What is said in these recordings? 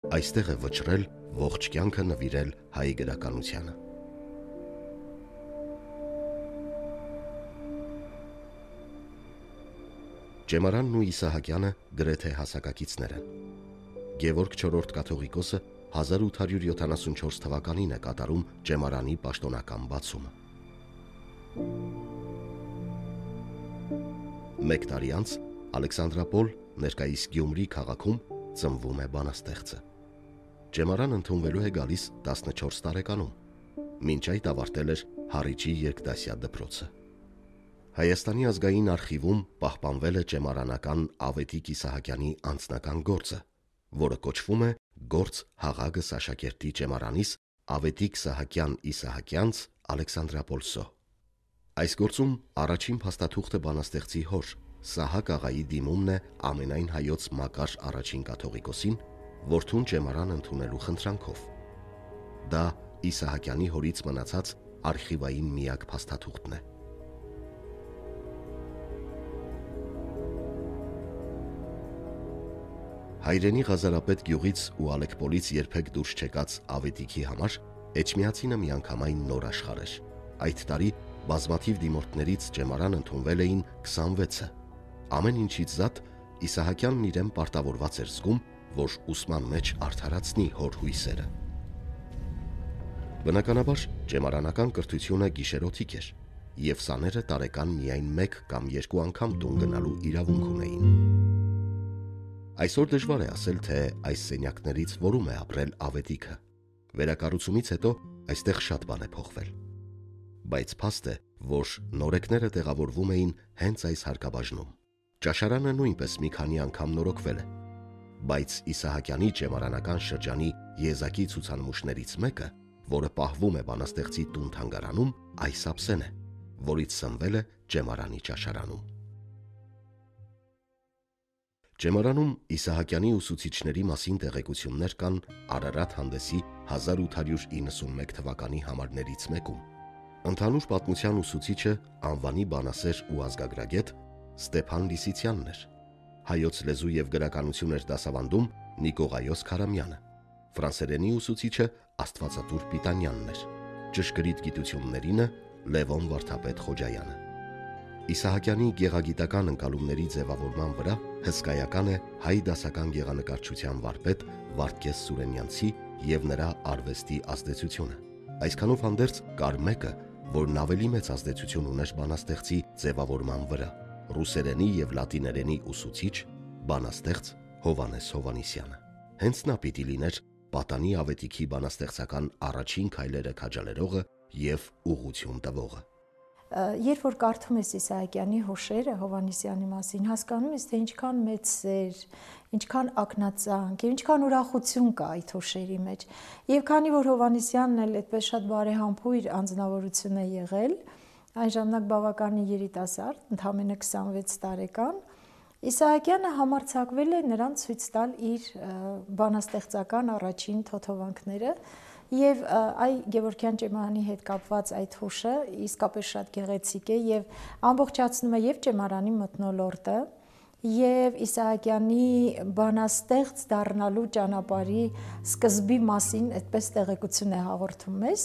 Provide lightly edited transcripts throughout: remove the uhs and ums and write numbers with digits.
այստեղ է վճռել ողջ կյանքը նվիրել հայ գրականությանը։ Ջեմարանն ու Իսահակյանը գրեթե հասակակիցներ են։ Գևորգ IV կաթողիկոսը 1874 թվականին է կատարում Ջեմարանի պաշտոնական բացումը։ Մեկ տարի անց Ալեքսանդրապոլ, ներկայիս Գյումրի քաղաքում ծնվում է բանաստեղծը։ Ջեմարան ընդունվելու է գալիս 14 տարեկանում, մինչ այդ ավարտել էր Հառիջի երկդասյա դպրոցը։ Հայաստանի ազգային արխիվում պահպանվել է ջեմարանական Ավետիք Իսահակյանի անձնական գործը, որը կոչվում է «Գործ Հաղագս աշակերտի ջեմարանիս Ավետիք Սահակյան Իսահակյանց Ալեքսանդրապոլսո»։ Այս գործում առաջին փաստաթուղթը բանաստեղծի հոր Սահակ աղայի դիմումն է ամենայն հայոց Մակար առաջին կաթողիկոսին, որդուն ջեմարան ընդունելու խնդրանքով։ Դա Իսահակյանի հորից մնացած արխիվային միակ փաստաթուղթն է։ Հայրենի Ղազարապետ գյուղից ու Ալեկպոլից երբեք դուրս չեկած Ավետիքի համար Էջմիածինը միանգամայն նոր աշխարհ էր։ Այդ տարի բազմաթիվ դիմորդներից ջեմարան ընդունվել էին 26-ը։ Ամեն ինչից զատ Իսահակյանն իրեն պարտավորված էր զգում, որ ուսման մեջ արդարացնի հոր հույսերը։ Բնականաբար ջեմարանական կրթությունը գիշերօթիկ էր, և սաները տարեկան միայն 1 կամ 2 անգամ տուն գնալու իրավունք ունեին։ Այսօր դժվար է ասել, թե այս սենյակներից որում է ապրել Ավետիքը։ Վերակառուցումից հետո այստեղ շատ բան է փոխվել։ Բայց փաստ է, որ նորեկները տեղավորվում էին հենց այս հարկաբաժնում։ Ճաշարանը նույնպես մի քանի անգամ նորոգվել է։ Բայց Իսահակյանի ջեմարանական շրջանի եզակի ցուցանմուշներից մեկը, որը պահվում է բանաստեղծի տուն-թանգարանում, այս ափսեն է, որից սնվել է ջեմարանի ճաշարանում։ Ջեմարանում Իսահակյանի ուսուցիչների մասին տեղեկություններ կան Արարատ հանդեսի 1891 թվականի համարներից մեկում։ Ընդհանուր պատմության ուսուցիչը անվանի բանասեր ու ազգագրագետ Ստեփան Լիսիցյանն էր։ Հայոց լեզու և գրականություն էր դասավանդում Նիկողայոս Քարամյանը։ Ֆրանսերենի ուսուցիչը Աստվածատուր Պիտանյանն էր։ Ճշգրիտ գիտություններինը Լևոն Վարդապետ Խոջայանը։ Իսահակյանի գեղագիտական ընկալումների ձևավորման վրա հսկայական է հայ դասական գեղանկարչության վարպետ Վարդգես Սուրենյանցի և նրա արվեստի ազդեցությունը։ Այսքանով հանդերձ կար մեկը, որն ավելի մեծ ազդեցություն ուներ բանաստեղծի ձևավորման վրա՝ ռուսերենի և լատիներենի ուսուցիչ, բանաստեղծ Հովհաննես Հովհաննիսյանը։ Հենց նա պիտի լիներ պատանի Ավետիքի բանաստեղծական առաջին քայլերը քաջալերողը և ուղղություն տվողը։ Երբ որ կարդում ես Իսահակյանի հուշերը Հովհաննիսյանի մասին, հասկանում ես, թե ինչքան մեծ սեր, ինչքան ակնածանք և ինչքան ուրախություն կա այդ հուշերի մեջ։ Եվ քանի որ Հովհաննիսյանն էլ այդպես շատ բարեհամբույր անձնավորություն է եղել, այն ժամանակ բավականին երիտասարդ, ընդամենը 26 տարեկան, Իսահակյանը համարձակվել է նրան ցույց տալ իր բանաստեղծական առաջին թոթովանքները, և այ Գևորգյան ջեմարանի հետ կապված այդ հուշը իսկապես շատ գեղեցիկ է և ամբողջացնում է և ջեմարանի մթնոլորտը, և Իսահակյանի բանաստեղծ դառնալու ճանապարհի սկզբի մասին այդպես տեղեկություն է հաղորդում մեզ։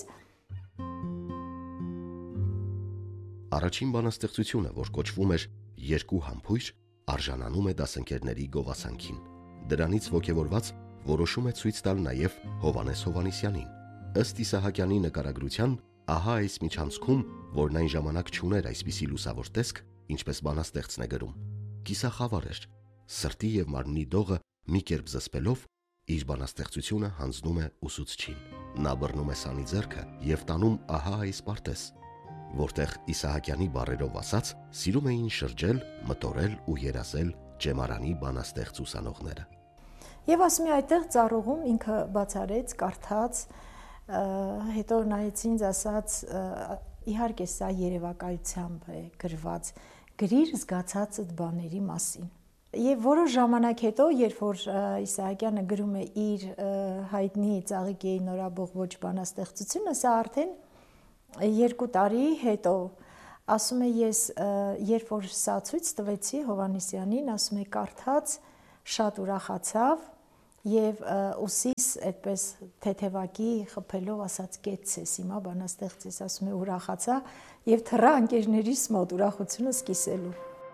Առաջին բանաստեղծությունը, որ կոչվում էր «Երկու համբույր», արժանանում է դասընկերների գովասանքին։ Դրանից ոգևորված որոշում է ցույց տալ նաև Հովհաննես Հովհաննիսյանին։ Ըստ Իսահակյանի նկարագրության, ահա այս միջանցքում, որն այն ժամանակ չուներ այսպիսի լուսավոր տեսք, ինչպես բանաստեղծն է գրում, կիսախավար էր, սրտի և մարմնի դողը մի կերպ զսպելով, իր բանաստեղծությունը հանձնում է ուսուցչին։ Նա բռնում է սանի ձեռքը և տանում ահա այս պարտեզ, որտեղ Իսահակյանի բառերով ասած սիրում էին շրջել, մտորել ու երազել ջեմարանի բանաստեղծ ուսանողները։ Եվ ասում է այդտեղ ծառուղում ինքը բացարեց, կարդաց, հետո նայեց ինձ, ասաց, իհարկե սա երևակայությամբ է գրված, գրիր զգացածդ բաների մասին։ Եվ որոշ ժամանակ հետո, երբ որ Իսահակյանը գրում է իր հայտնի Ծաղիկի նորաբողբոջ բանաստեղծությունը, սա արդեն 2 տարի հետո, ասում է, ես երբ որ սա ցույց տվեցի Հովհաննիսյանին, ասում է, կարդաց, շատ ուրախացավ Եվ ուսիս այդպես թեթևակի խփելով ասաց կեցես, հիմա բանաստեղծես, ասում է ուրախացա եւ թռա ընկերներիս մոտ ուրախությունս կիսելու։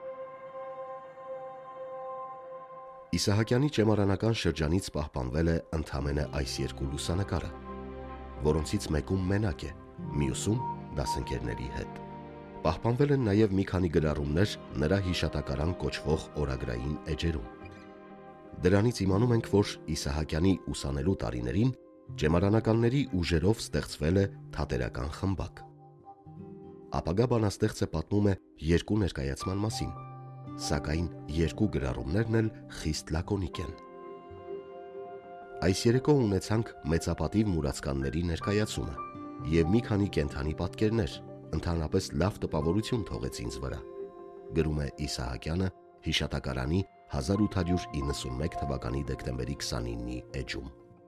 Իսահակյանի ճեմարանական շրջանից պահպանվել է ընդամենը այս երկու լուսանկարը, որոնցից մեկում մենակ է, մյուսում դասընկերների հետ։ Պահպանվել են նաև մի քանի գրառումներ նրա հիշատակարան կոչվող օրագրային էջերում։ Դրանից իմանում ենք, որ Իսահակյանի ուսանելու տարիներին ճեմարանականների ուժերով ստեղծվել է թատերական խմբակ։ Ապագա բանաստեղծը պատմում է երկու ներկայացման մասին, սակայն երկու գրառումներն էլ խիստ լակոնիկ են։ Այս երեկո ունեցանք մեծապատիվ մուրացկանների ներկայացումը եւ մի քանի կենդանի պատկերներ, ընդհանրապես լավ տպավորություն թողեց ինձ վրա, գրում է Իսահակյանը հիշատակարանի 1891 թվականի դեկտեմբերի 29-ի էջում։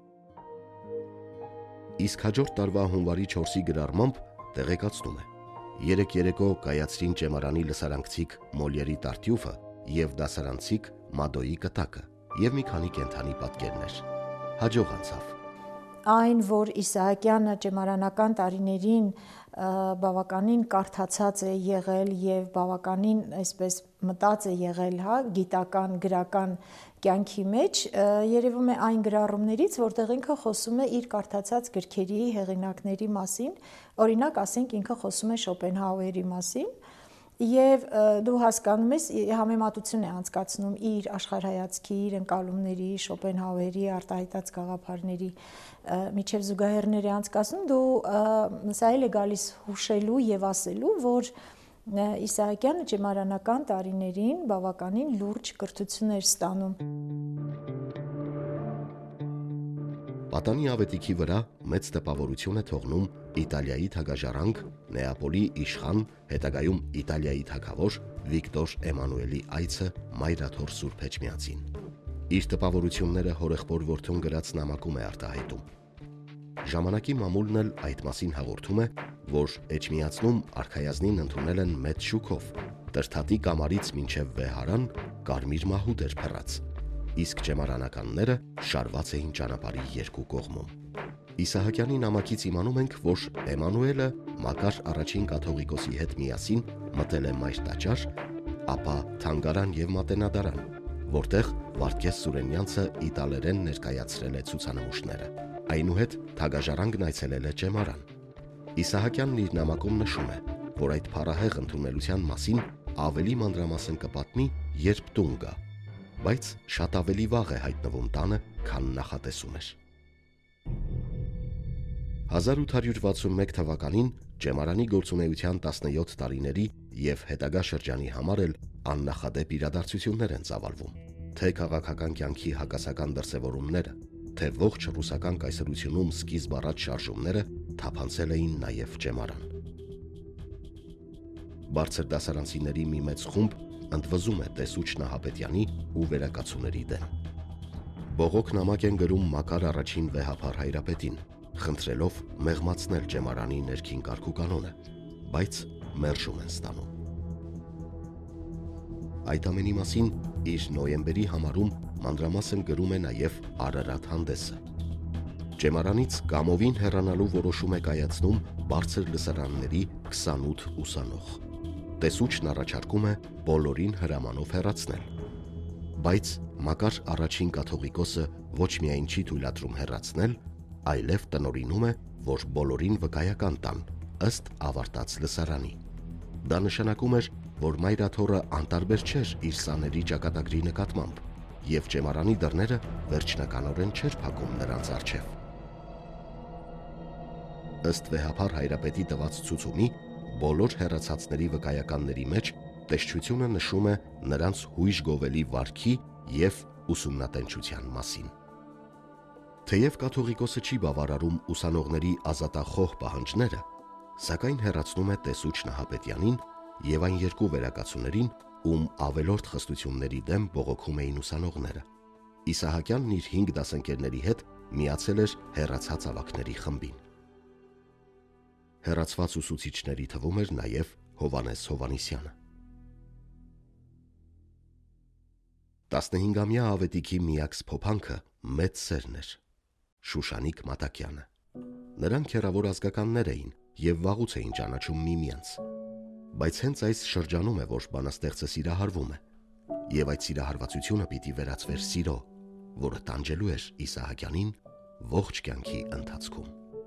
Իսկ հաջորդ տարվա հունվարի 4-ի գրառմամբ տեղեկացնում է. երեք երեկո կայացրին ճեմարանի լսարանքցիք Մոլիերի Տարտյուֆը եւ դասարանցիք Մադոյի կտակը եւ մի քանի կենդանի պատկերներ։ Հաջող անցավ։ Այն, որ Իսահակյանը ճեմարանական տարիներին բավականին կարդացած է եղել եւ բավականին այսպես մտած է եղել, գիտական, գրական կյանքի մեջ, երևում է այն գրառումներից, որտեղ ինքը խոսում է իր կարդացած գրքերի հեղինակների մասին, օրինակ, ասենք, ինքը խոսում է Շոպենհաուերի մասին, եւ դու հասկանում ես, համեմատություն է անցկացնում իր աշխարհայացքի, իր ընկալումների, Շոպենհաուերի արտահայտած գաղափարների միջև զուգահեռներ է անցկացնում, դու սա էլ է գալիս հուշելու եւ ասելու, որ Իսահակյանը ճեմարանական տարիներին բավականին լուրջ կրթություն էր ստանում։ Պատանի ավետիքի վրա մեծ տպավորություն է թողնում Իտալիայի թագաժառանգ, Նեապոլի իշխան, հետագայում Իտալիայի թագավոր Վիկտոր Էմանուելի այցը Մայրաթոր Սուրբ Էջմիածին։ Իր տպավորությունները հորեղբոր որդուն գրած նամակում է արտահայտում։ Ժամանակի մամուլն էլ այդ մասին հաղորդում է, որ Էջմիածնում արքայազնին ընդունել են մեծ շուքով, Տրթատի կամարից մինչև Վեհարան կարմիր մահուդ էր փռած, իսկ ճեմարանականները շարված էին ճանապարհի երկու կողմում։ Իսահակյանի նամակից իմանում ենք, որ Էմանուելը Մակար առաջին կաթողիկոսի հետ միասին մտել է Մայր տաճար, ապա թանգարան եւ մատենադարան, որտեղ Վարդգես Սուրենյանցը իտալերեն ներկայացրել է ցուցանմուշները։ Այնուհետ թագաժառանգն այցելել է ճեմարան։ Իսահակյանն իր նամակում նշում է, որ այդ փառահեղ ընդունելության մասին ավելի մանրամասն կպատմի, երբ տուն գա, բայց շատ ավելի վաղ է հայտնվում տանը, քան նախատեսում էր։ 1861 թվականին ճեմարանի գործունեության 17 տարիների եւ հետագա շրջանի համար էլ աննախադեպ իրադարձություններ են ծավալվում, թե քաղաքական կյանքի հակասական դրսևորումները, թե ողջ ռուսական կայսրությունում սկիզբ առած շարժումները թափանցել էին նաև ճեմարան։ Բարձր դասարանցիների մի մեծ խումբ ընդվզում է Տեսուչ Նահապետյանի ու վերակացուների դեմ։ Բողոք նամակ են գրում Մակար առաջին վեհափառ հայրապետին, խնդրելով մեղմացնել ճեմարանի ներքին կարգուկանոնը, բայց մերժում են ստանում։ Այդ ամենի մասին իր նոյեմբերի համարում մանրամասն գրում է նաև Արարատ հանդեսը։ Ճեմարանից կամովին հեռանալու որոշում է կայացնում բարձր լսարանների 28 ուսանող։ Տեսուչն առաջարկում է բոլորին հրամանով հեռացնել, բայց Մակար առաջին կաթողիկոսը ոչ միայն չի թույլատրում հեռացնել, այլև տնօրինում է, որ բոլորին վկայական տան, ըստ ավարտած լսարանի։ Դա նշանակում էր, որ Մայրաթորը անտարբեր չէր իր սաների ճակատագրի նկատմամբ եւ ճեմարանի դռները վերջնականորեն չէր փակում նրանց առջև։ Ըստ վեհափառ հայրապետի տված ցուցումի, բոլոր հեռացածների վկայականների մեջ տեսչությունը նշում է նրանց հույժ գովելի վարքի եւ ուսումնատենչության մասին։ Թեև կաթողիկոսը չի բավարարում ուսանողների ազատախոհ պահանջները, սակայն հեռացնում է Տեսուչ Նահապետյանին եւ այն երկու վերակացուներին, ում ավելորդ խստությունների դեմ բողոքում էին ուսանողները։ Իսահակյանն իր 5 դասընկերների հետ միացել էր հեռացած ավագների խմբին։ Հեռացված ուսուցիչների թվում էր նաև Հովանես Հովանիսյանը։ 15-ամյա ավետիքի միակ սփոփանքը մեծ սերն էր։ Շուշանիկ Մատակյանը։ Նրանք հեռավոր ազգականներ էին եւ վաղուց էին ճանաչում միմյանց։ Բայց հենց այս շրջանում է, որ բանաստեղծը սիրահարվում է, եւ այդ սիրահարվածությունը պիտի վերածվեր սիրո, որը տանջելու էր Իսահակյանին ողջ կյանքի ընթացքում։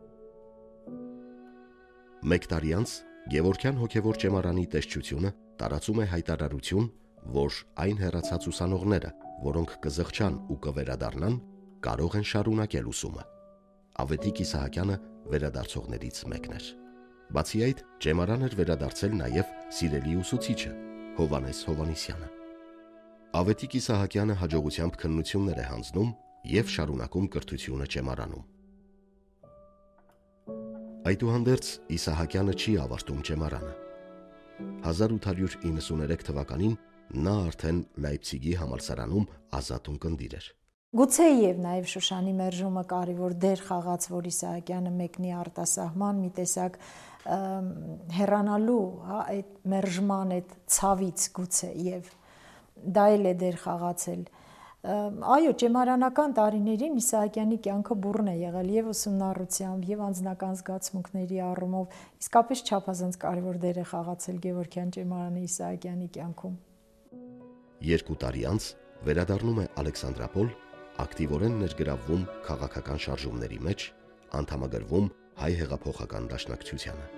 Մեկ տարի անց Գևորգյան հոգևոր ճեմարանի տեսչությունը տարածում է հայտարարություն, որ այն հեռացած ուսանողները, որոնք կզղջան ու կվերադառնան, կարող են շարունակել ուսումը։ Ավետիք Իսահակյանը վերադարձողներից մեկն էր։ Բացի այդ, ճեմարան էր վերադարձել նաև սիրելի ուսուցիչը Հովհաննես Հովհաննիսյանը։ Ավետիք Իսահակյանը հաջողությամբ քննություններ է հանձնում եւ շարունակում կրթությունը ճեմարանում։ Այդուհանդերձ Իսահակյանը չի ավարտում ճեմարանը։ 1893 թվականին նա արդեն Լայպցիգի համալսարանում ազատ ունկնդիր էր։ Գուցեև նաև Շուշանի մերժումը կարևոր դեր խաղաց, որ Իսահակյանը մեկնի արտասահման մի տեսակ հեռանալու, այդ մերժման այդ ցավից գուցեև դա էլ է դեր խաղացել։ Այո, ճեմարանական տարիներին Իսահակյանի կյանքը բուռն է եղել եւ ուսումնառությամբ, եւ անձնական զգացմունքների առումով, իսկապես չափազանց կարևոր դեր է խաղացել Գևորգյան ճեմարանը Իսահակյանի կյանքում։ 2 տարի անց վերադառնում է Ալեքսանդրապոլ, ակտիվորեն ներգրավվում քաղաքական շարժումների մեջ, անդամագրվում հայ հեղափոխական դաշնակցությանը։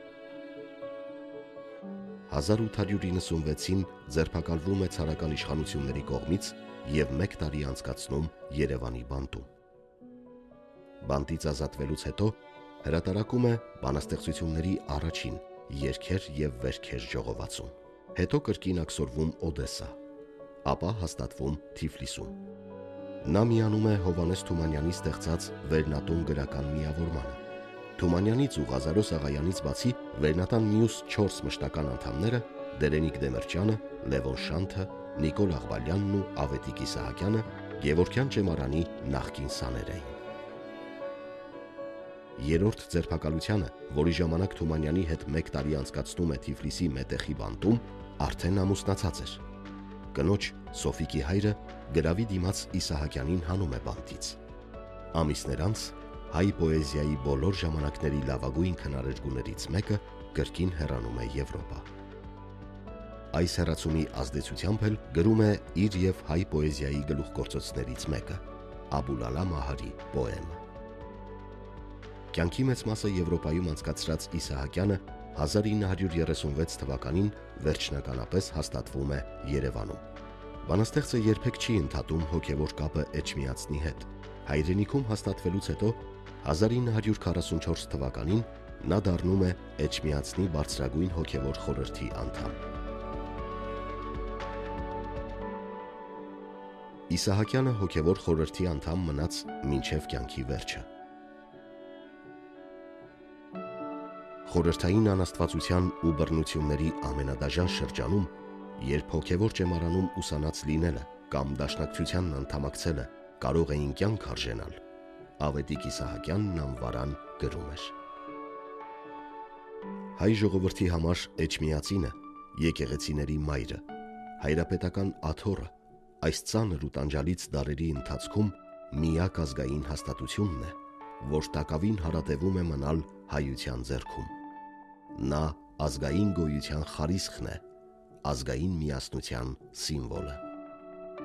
1896-ին ձերբակալվում է ցարական իշխանությունների կողմից եւ 1 տարի անցկացնում Երևանի բանտում։ Բանտից ազատվելուց հետո հրատարակում է բանաստեղծությունների առաջին երգեր եւ վերգեր ժողովածուն։ Հետո կրկին աքսորվում Օդեսա, ապա հաստատվում Թիֆլիսում։ Նա միանում է Հովհաննես Թումանյանի ստեղծած Վերնատուն գրական միավորմանը։ Թումանյանից ու Ղազարոս Աղայանից բացի Վերնատան մյուս 4 մշտական անդամները Դերենիկ Դեմիրճյանը, Լևոն Շանթը, Նիկոլ Աղբալյանն ու Ավետիք Իսահակյանը Գևորգյան ճեմարանի նախկին սաներ էին։ Երրորդ ձերբակալությանը, որի ժամանակ Թումանյանի հետ 1 տարի անցկացնում է Թիֆլիսի Մետեխի բանտում, արդեն ամուսնացած էր։ Կնոջ Սոֆիկի հայրը գրավի դիմաց Իսահակյանին հանում է բանտից։ Ամիսներ անց հայ պոեզիայի բոլոր ժամանակների լավագույն քնարերգուներից մեկը կրկին հեռանում է Եվրոպա։ Այս հեռացումի ազդեցությամբ էլ գրում է իր եւ հայ պոեզիայի գլուխգործոցներից մեկը՝ Աբուլալա Մահարի պոեմը։ Կյանքի մեծ մասը Եվրոպայում անցկացրած Իսահակյանը 1936 թվականին վերջնականապես հաստատվում է Երևանում։ Բանաստեղծը երբեք չի ընդհատում հոգևոր կապը Էջմիածնի հետ։ Հայրենիքում հաստատվելուց հետո 1944 թվականին նա դառնում է Էջմիածնի բարձրագույն հոգևոր խորհրդի անդամ։ Իսահակյանը հոգևոր խորհրդի անդամ մնաց մինչև կյանքի վերջը։ Խորհրդային անաստվածության ու բռնությունների ամենադաժան շրջանում, երբ հոգևոր ճեմարանում ուսանած լինելը կամ դաշնակցությանն անդամակցելը կարող էին կյանք արժենալ, Ավետիք Իսահակյանն անվարան գրում էր. Հայ ժողովրդի համար Էջմիածինը, եկեղեցիների մայրը, հայրապետական աթոռը, այս ծանր ու տանջալից դարերի ընթացքում միակ ազգային հաստատությունն է, որ տակավին հարատևում է մնալ հայության ձեռքում։ Նա ազգային գոյության խարիսխն է, ազգային միասնության սիմվոլը։